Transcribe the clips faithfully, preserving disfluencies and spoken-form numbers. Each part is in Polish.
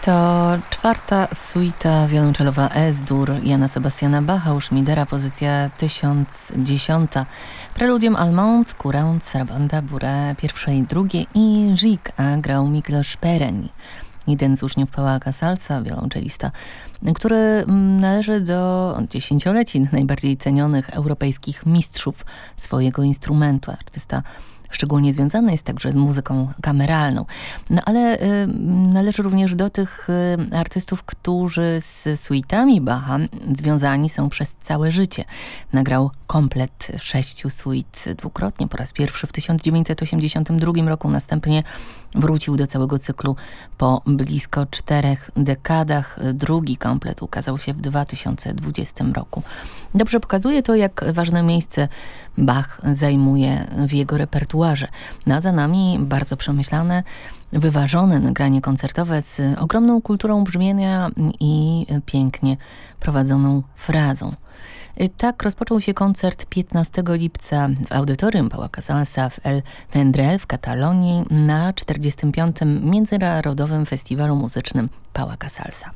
To czwarta suita wiolonczelowa Es-dur Jana Sebastiana Bacha u Schmiedera, pozycja tysiąc dziesiąta. Preludium Allemande, Courant, Sarabanda, Bourré, pierwsze i drugie i Gigue, a grał Miklos Pereni. Jeden z uczniów Paula Casalsa, wiolonczelista, który należy do dziesięcioleci najbardziej cenionych europejskich mistrzów swojego instrumentu. Artysta szczególnie związany jest także z muzyką kameralną. No ale y, należy również do tych y, artystów, którzy z suitami Bacha związani są przez całe życie. Nagrał komplet sześciu suit dwukrotnie, po raz pierwszy w tysiąc dziewięćset osiemdziesiątym drugim roku, następnie wrócił do całego cyklu po blisko czterech dekadach. Drugi komplet ukazał się w dwa tysiące dwudziestym roku. Dobrze pokazuje to, jak ważne miejsce Bach zajmuje w jego repertuarze. No a za nami bardzo przemyślane, wyważone nagranie koncertowe z ogromną kulturą brzmienia i pięknie prowadzoną frazą. Tak rozpoczął się koncert piętnastego lipca w audytorium Paula Casalsa w El Vendrell w Katalonii na czterdziestym piątym Międzynarodowym Festiwalu Muzycznym Paula Casalsa.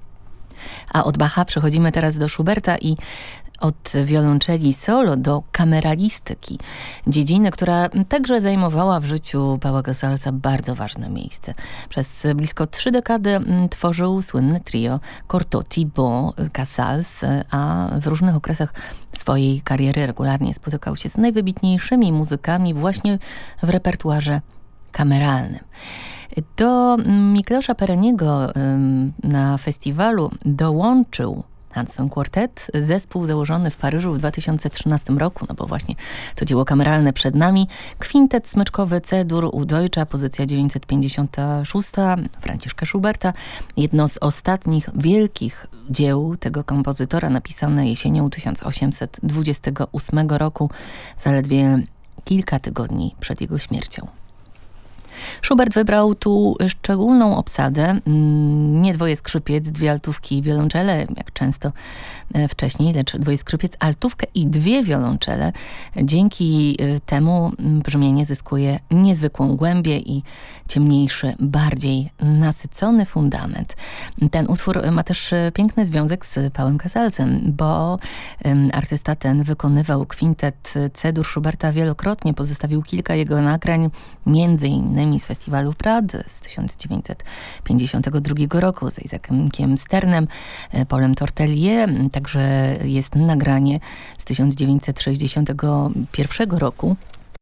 A od Bacha przechodzimy teraz do Schuberta i od wiolonczeli solo do kameralistyki, dziedziny, która także zajmowała w życiu Paula Casalsa bardzo ważne miejsce. Przez blisko trzy dekady tworzył słynne trio Cortot-Thibault-Casals, a w różnych okresach swojej kariery regularnie spotykał się z najwybitniejszymi muzykami właśnie w repertuarze kameralnym. Do Miklósa Pereniego na festiwalu dołączył Hanson Quartet, zespół założony w Paryżu w dwa tysiące trzynastym roku, no bo właśnie to dzieło kameralne przed nami. Kwintet smyczkowy C-dur u Deutscha, pozycja dziewięćset pięćdziesiąta szósta, Franciszka Schuberta. Jedno z ostatnich wielkich dzieł tego kompozytora, napisane jesienią tysiąc osiemset dwudziestego ósmego roku, zaledwie kilka tygodni przed jego śmiercią. Schubert wybrał tu szczególną obsadę, nie dwoje skrzypiec, dwie altówki i wiolonczele, jak często wcześniej, lecz dwoje skrzypiec, altówkę i dwie wiolonczele. Dzięki temu brzmienie zyskuje niezwykłą głębię i ciemniejszy, bardziej nasycony fundament. Ten utwór ma też piękny związek z Paulem Casalsem, bo artysta ten wykonywał kwintet C-dur Schuberta wielokrotnie, pozostawił kilka jego nagrań, między innymi z festiwalu Prad z tysiąc dziewięćset pięćdziesiątego drugiego roku z Isaaciem Sternem, Paulem Tortelier. Także jest nagranie z tysiąc dziewięćset sześćdziesiątego pierwszego roku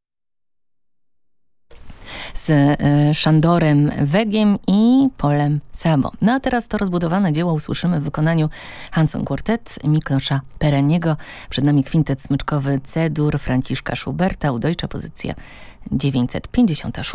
z Szandorem Wegiem i Polem Sabo. No a teraz to rozbudowane dzieło usłyszymy w wykonaniu Hanson Quartet Miklósa Pereniego. Przed nami kwintet smyczkowy C-dur Franciszka Schuberta u Deutscha, pozycja dziewięćset pięćdziesiąta szósta.